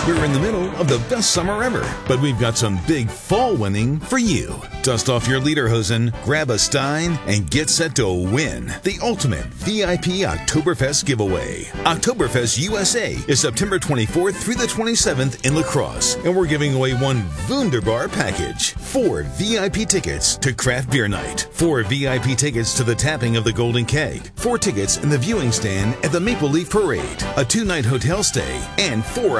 We're in the middle of the best summer ever, but we've got some big fall winning for you. Dust off your lederhosen, grab a stein, and get set to win the ultimate VIP Oktoberfest giveaway. Oktoberfest USA is September 24th through the 27th in La Crosse, and we're giving away one Wunderbar package. 4 VIP tickets to Craft Beer Night, 4 VIP tickets to the tapping of the Golden Keg, 4 tickets in the viewing stand at the Maple Leaf Parade, a 2-night hotel stay, and 4